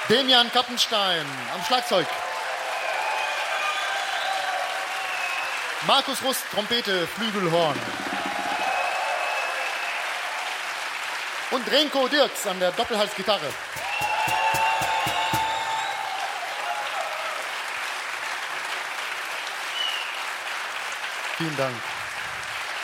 Demian Kappenstein am Schlagzeug. Markus Rust, Trompete, Flügelhorn. Und Renko Dirks an der Doppelhalsgitarre. Vielen Dank.